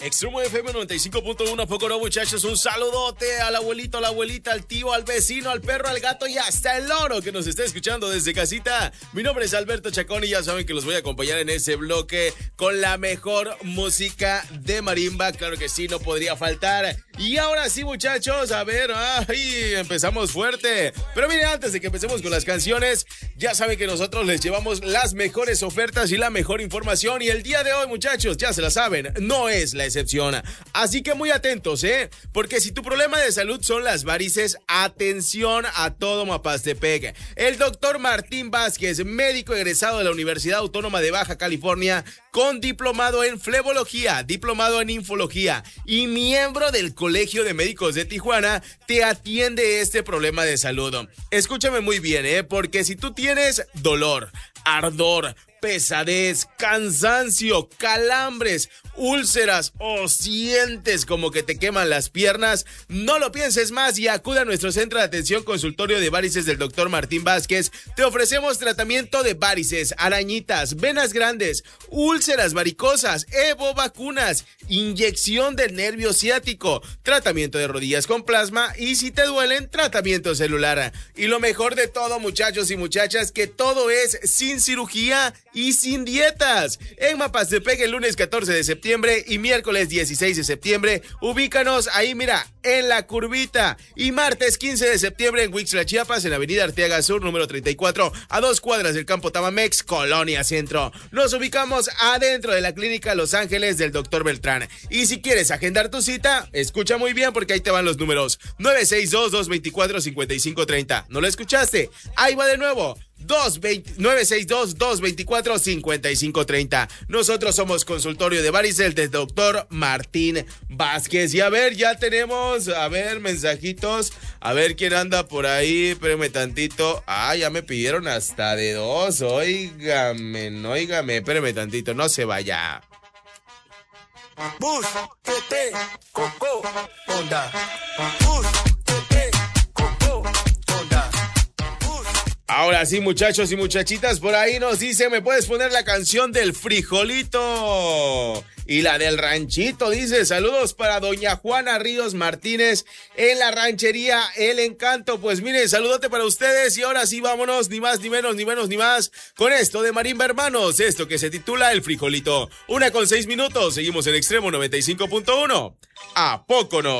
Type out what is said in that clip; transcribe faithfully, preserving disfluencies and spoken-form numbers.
Extremo F M noventa y cinco punto uno, ¿a poco no, muchachos? Un saludote al abuelito, a la abuelita, al tío, al vecino, al perro, al gato y hasta el loro que nos está escuchando desde casita. Mi nombre es Alberto Chacón y ya saben que los voy a acompañar en ese bloque con la mejor música de marimba. Claro que sí, no podría faltar. Y ahora sí, muchachos, a ver, ay, empezamos fuerte. Pero miren, antes de que empecemos con las canciones, ya saben que nosotros les llevamos las mejores ofertas y la mejor información. Y el día de hoy, muchachos, ya se la saben, no es la excepción. Así que muy atentos, ¿eh? Porque si tu problema de salud son las varices, atención a todo Mapastepec. El doctor Martín Vázquez, médico egresado de la Universidad Autónoma de Baja California, con diplomado en flebología, diplomado en infología y miembro del Colegio de Médicos de Tijuana, te atiende este problema de salud. Escúchame muy bien, ¿eh? Porque si tú tienes dolor, ardor, pesadez, cansancio, calambres, úlceras o sientes como que te queman las piernas, no lo pienses más y acude a nuestro centro de atención consultorio de varices del doctor Martín Vázquez. Te ofrecemos tratamiento de varices, arañitas, venas grandes, úlceras varicosas, Evo vacunas, inyección del nervio ciático, tratamiento de rodillas con plasma y si te duelen, tratamiento celular. Y lo mejor de todo, muchachos y muchachas, que todo es sin cirugía y sin dietas. En Mapastepec el lunes catorce de septiembre y miércoles dieciséis de septiembre, ubícanos ahí, mira, en La Curvita. Y martes quince de septiembre en Huixla, Chiapas, en Avenida Arteaga Sur, número treinta y cuatro, a dos cuadras del Campo Tamamex, Colonia Centro. Nos ubicamos adentro de la clínica Los Ángeles del doctor Beltrán. Y si quieres agendar tu cita, escucha muy bien porque ahí te van los números. nueve seis dos, dos dos cuatro, cinco cinco tres cero. ¿No lo escuchaste? Ahí va de nuevo. nueve seis dos, dos dos cuatro, cinco cinco tres cero. Nosotros somos consultorio de varices del doctor Martín Vázquez. Y a ver, ya tenemos, a ver, mensajitos. A ver quién anda por ahí. Espérame tantito. Ah, ya me pidieron hasta de dos. Óigame, óigame, espérame tantito, no se vaya. Bus, tete, coco, onda. Bus, tete, coco, onda. Ahora sí, muchachos y muchachitas, por ahí nos dice, ¿me puedes poner la canción del frijolito? Y la del ranchito, dice, saludos para doña Juana Ríos Martínez en la ranchería El Encanto. Pues miren, saludote para ustedes y ahora sí vámonos, ni más, ni menos, ni menos, ni más, con esto de Marimba Hermanos, esto que se titula El Frijolito. Una con seis minutos, seguimos en Extremo noventa y cinco punto uno. ¿A poco no?